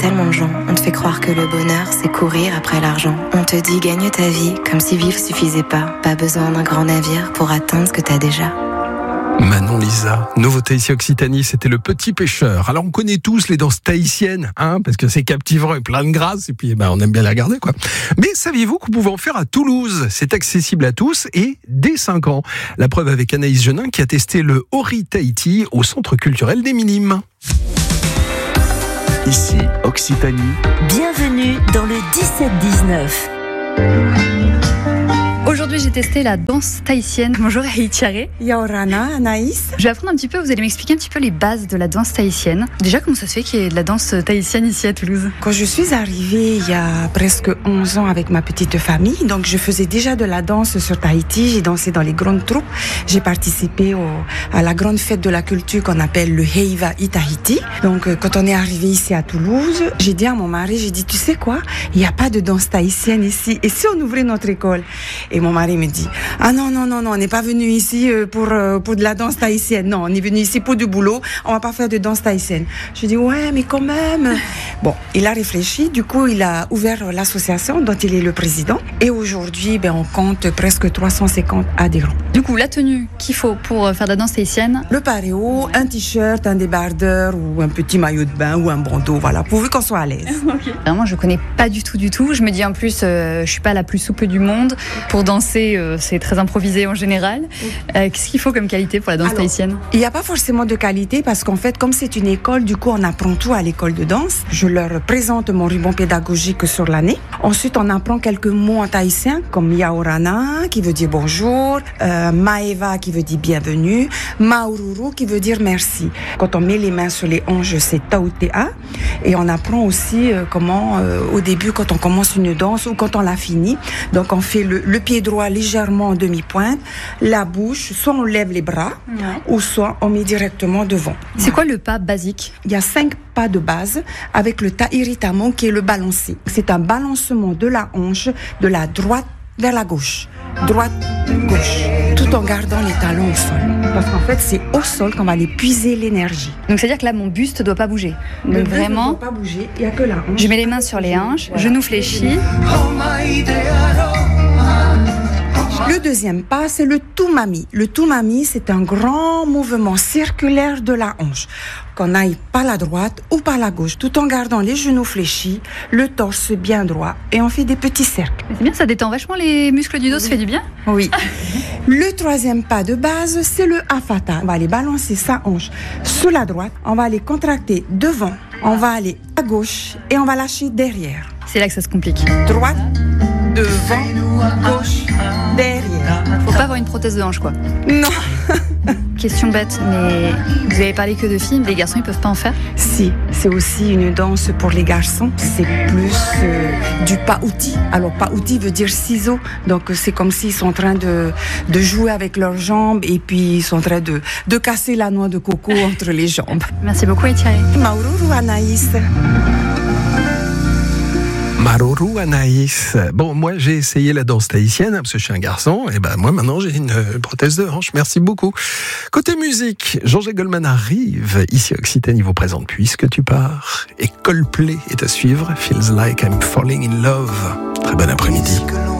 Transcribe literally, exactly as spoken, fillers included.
tellement de gens. On te fait croire que le bonheur, c'est courir après l'argent. On te dit gagne ta vie, comme si vivre suffisait pas. Pas besoin d'un grand navire pour atteindre ce que t'as déjà. Manon Lisa, nouveauté ici Occitanie, c'était Le Petit Pêcheur. Alors on connaît tous les danses tahitiennes, hein, parce que c'est captivant et plein de grâce, et puis ben, on aime bien les regarder, quoi. Mais saviez-vous qu'on pouvait en faire à Toulouse ? C'est accessible à tous et dès cinq ans. La preuve avec Anaïs Genin qui a testé le Ori Tahiti au Centre culturel des Minimes. Ici Occitanie. Bienvenue dans le dix-sept dix-neuf. Aujourd'hui, j'ai testé la danse tahitienne. Bonjour Aïtiaré. Yaorana, Anaïs. Je vais apprendre un petit peu, vous allez m'expliquer un petit peu les bases de la danse tahitienne. Déjà, comment ça se fait qu'il y ait de la danse tahitienne ici à Toulouse ? Quand je suis arrivée il y a presque onze ans avec ma petite famille, donc je faisais déjà de la danse sur Tahiti, j'ai dansé dans les grandes troupes, j'ai participé au, à la grande fête de la culture qu'on appelle le Heiva i Tahiti. Donc quand on est arrivé ici à Toulouse, j'ai dit à mon mari, j'ai dit, tu sais quoi, il n'y a pas de danse tahitienne ici, et si on ouvrait notre école ? Et mon mari me dit, ah non, non, non, non, on n'est pas venu ici pour, pour de la danse tahitienne. Non, on est venu ici pour du boulot. On va pas faire de danse tahitienne. Je dis, ouais, mais quand même. Bon, il a réfléchi. Du coup, il a ouvert l'association dont il est le président. Et aujourd'hui, ben, on compte presque trois cent cinquante adhérents. Du coup, la tenue qu'il faut pour faire de la danse tahitienne ? Le paréo, un t-shirt, un débardeur ou un petit maillot de bain ou un bandeau, voilà, pourvu qu'on soit à l'aise. Okay. Vraiment, je connais pas du tout, du tout. Je me dis en plus, euh, je suis pas la plus souple du monde. Pour danser, euh, c'est très improvisé en général. Euh, qu'est-ce qu'il faut comme qualité pour la danse Alors, tahitienne ? Il n'y a pas forcément de qualité parce qu'en fait, comme c'est une école, du coup, on apprend tout à l'école de danse. Je leur présente mon ruban pédagogique sur l'année. Ensuite, on apprend quelques mots en tahitien comme Yaorana, qui veut dire bonjour, euh, Maeva, qui veut dire bienvenue, Maururu, qui veut dire merci. Quand on met les mains sur les hanches, c'est Tautea. Et on apprend aussi euh, comment, euh, au début, quand on commence une danse ou quand on la finit. Donc, on fait le, le pied droit légèrement en demi-pointe, la bouche, soit on lève les bras, ouais. ou soit on met directement devant. C'est ouais. quoi le pas basique ? Il y a cinq pas de base avec le ta'iritamo qui est le balancé. C'est un balancement de la hanche de la droite vers la gauche. Droite, gauche, tout en gardant les talons au sol. Parce qu'en fait, c'est au sol qu'on va aller puiser l'énergie. Donc, c'est-à-dire que là, mon buste ne doit pas bouger. Le Donc, buste vraiment, ne doit pas bouger, il n'y a que la hanche. Je mets les mains sur les hanches, voilà. Genoux fléchis. Le deuxième pas, c'est le tumami. Le tumami, c'est un grand mouvement circulaire de la hanche. Qu'on aille par la droite ou par la gauche, tout en gardant les genoux fléchis, le torse bien droit, et on fait des petits cercles. C'est bien, ça détend vachement les muscles du dos, ça fait du bien. Oui. Le troisième pas de base, c'est le hafata. On va aller balancer sa hanche sur la droite, on va aller contracter devant, on va aller à gauche, et on va lâcher derrière. C'est là que ça se complique. Droite, devant, gauche, derrière. Faut pas avoir une prothèse de hanche, quoi. Non. Question bête, mais vous avez parlé que de filles, les garçons ils peuvent pas en faire ? Si, c'est aussi une danse pour les garçons, c'est plus euh, du paouti. Alors paouti veut dire ciseaux, donc c'est comme s'ils sont en train de, de jouer avec leurs jambes et puis ils sont en train de, de casser la noix de coco entre les jambes. Merci beaucoup Etiaé. Maururu Anaïs. Maruru Anaïs. Bon, moi j'ai essayé la danse tahitienne parce que je suis un garçon et ben moi maintenant j'ai une prothèse de hanche. Merci beaucoup. Côté musique, Jean-Jacques Goldman arrive ici Occitanie vous présente Puisque tu pars et Coldplay est à suivre. Feels like I'm falling in love. Très bon après-midi.